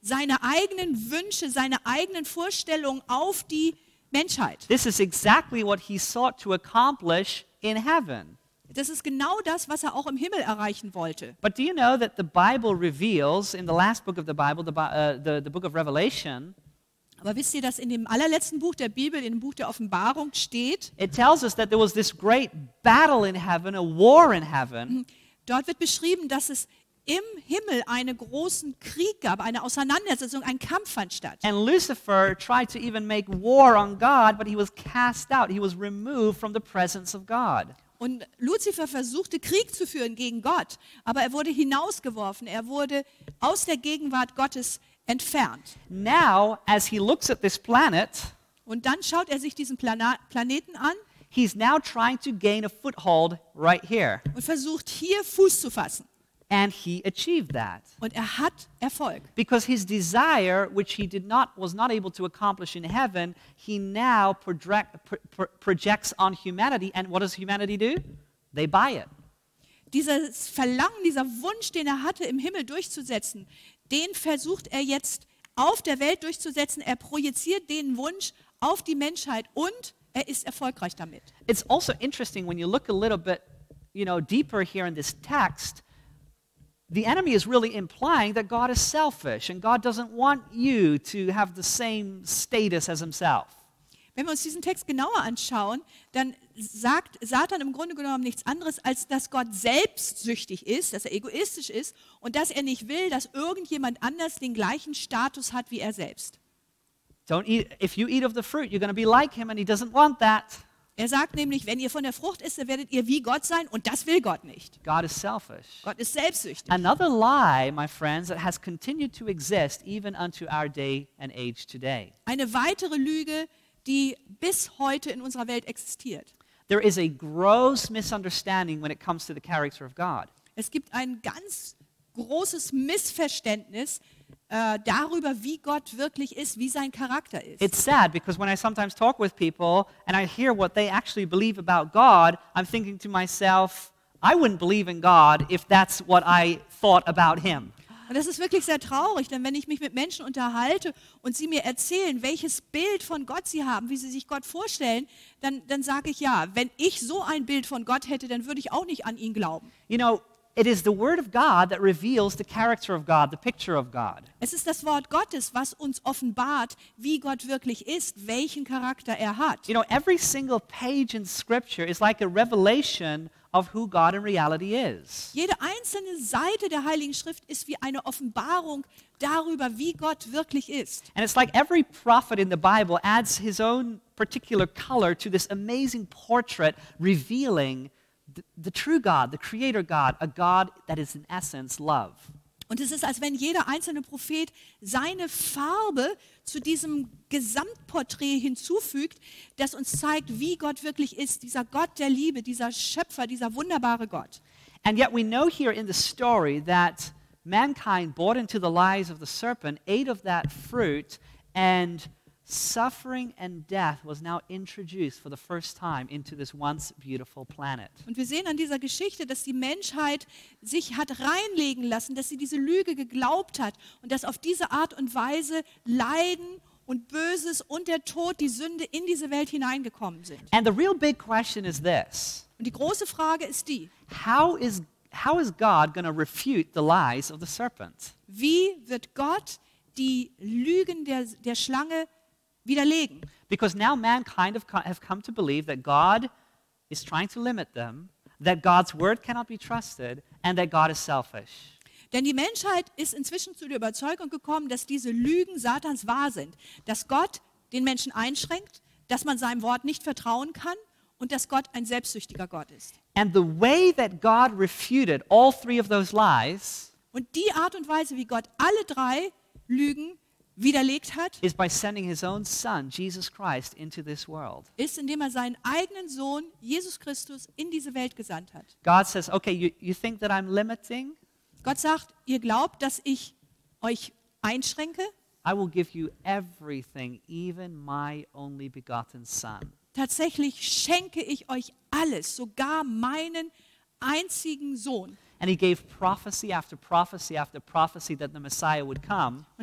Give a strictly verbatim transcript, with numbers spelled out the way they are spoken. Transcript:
seine eigenen Wünsche, seine eigenen Vorstellungen auf die Menschheit. This is exactly what he sought to accomplish in heaven. Das ist genau das, was er auch im Himmel erreichen wollte. But do you know that the Bible reveals, in the last book of the Bible, the, Bi- uh, the, the book of Revelation, Aber wisst ihr, dass in dem allerletzten Buch der Bibel, in dem Buch der Offenbarung steht, it tells us that there was this great battle in heaven, a war in heaven, dort wird beschrieben, dass es im Himmel einen großen Krieg gab, eine Auseinandersetzung, ein Kampf fand statt. and Lucifer tried to even make war on God, but he was cast out. He was removed from the presence of God. Und Luzifer versuchte Krieg zu führen gegen Gott, aber er wurde hinausgeworfen, er wurde aus der Gegenwart Gottes entfernt. Now, as he looks at this planet, Und dann schaut er sich diesen Plana- Planeten an he's now trying to gain a foothold right here. und versucht hier Fuß zu fassen. And he achieved that. Und er hat Erfolg. Because his desire, which he did not, was not able to accomplish in heaven, he now project, pro, pro, projects on humanity. And what does humanity do? They buy it. Dieses Verlangen, dieser Wunsch, den er hatte, im Himmel durchzusetzen, den versucht er jetzt auf der Welt durchzusetzen. Er projiziert den Wunsch auf die Menschheit und er ist erfolgreich damit. It's also interesting when you look a little bit, you know, deeper here in this text. The enemy is really implying that God is selfish and God doesn't want you to have the same status as himself. Wenn wir uns diesen Text genauer anschauen, dann sagt Satan im Grunde genommen nichts anderes, als dass Gott selbstsüchtig ist, dass er egoistisch ist und dass er nicht will, dass irgendjemand anders den gleichen Status hat wie er selbst. Don't eat, if you eat of the fruit, you're going to be like him and he doesn't want that. Er sagt nämlich, wenn ihr von der Frucht isst, dann werdet ihr wie Gott sein und das will Gott nicht. God is selfish. Gott ist selbstsüchtig. Another lie, my friends, that has continued to exist even unto our day and age today. Eine weitere Lüge, die bis heute in unserer Welt existiert. There is a gross misunderstanding when it comes to the character of God. Es gibt ein ganz großes Missverständnis äh, darüber, wie Gott wirklich ist, wie sein Charakter ist. It's sad because when I sometimes talk with people and I hear what they actually believe about God, I'm thinking to myself, I wouldn't believe in God if that's what I thought about him. Und das ist wirklich sehr traurig, denn wenn ich mich mit Menschen unterhalte und sie mir erzählen, welches Bild von Gott sie haben, wie sie sich Gott vorstellen, dann, dann sage ich ja, wenn ich so ein Bild von Gott hätte, dann würde ich auch nicht an ihn glauben. You know, it is the Word of God that reveals the character of God, the picture of God. Es ist das Wort Gottes, was uns offenbart, wie Gott wirklich ist, welchen Charakter er hat. You know, every single page in Scripture is like a revelation of who God in reality is. Jede einzelne Seite der Heiligen Schrift ist wie eine Offenbarung darüber, wie Gott wirklich ist. And it's like every prophet in the Bible adds his own particular color to this amazing portrait revealing the, the true God, the creator God, a God that is in essence love. Und es ist, als wenn jeder einzelne Prophet seine Farbe zu diesem Gesamtporträt hinzufügt, das uns zeigt, wie Gott wirklich ist, dieser Gott der Liebe, dieser Schöpfer, dieser wunderbare Gott. And yet we know here in the story that mankind bought into the lies of the serpent, ate of that fruit, and suffering and death was now introduced for the first time into this once beautiful planet. Und wir sehen an dieser Geschichte, dass die Menschheit sich hat reinlegen lassen, dass sie diese Lüge geglaubt hat und dass auf diese Art und Weise Leiden und Böses und der Tod, die Sünde in diese Welt hineingekommen sind. And the real big question is this: Und die große Frage ist die, how is how is God going to refute the lies of the serpent? wie wird Gott die Lügen der, der Schlange widerlegen? Because now mankind have co- have come to believe that God is trying to limit them, that God's word cannot be trusted, and that God is selfish. Denn die Menschheit ist inzwischen zu der Überzeugung gekommen, dass diese Lügen Satans wahr sind. Dass Gott den Menschen einschränkt, dass man seinem Wort nicht vertrauen kann und dass Gott ein selbstsüchtiger Gott ist. And the way that God refuted all three of those lies Und die Art und Weise, wie Gott alle drei Lügen widerlegt hat, is by sending his own son, Jesus Christ, into this world. ist, indem er seinen eigenen Sohn, Jesus Christus, in diese Welt gesandt hat. God says, okay, you, you think that I'm limiting? Gott sagt, ihr glaubt, dass ich euch einschränke? I will give you everything, even my only begotten son. Tatsächlich schenke ich euch alles, sogar meinen einzigen Sohn. And he gave prophecy after prophecy after prophecy that the Messiah would come.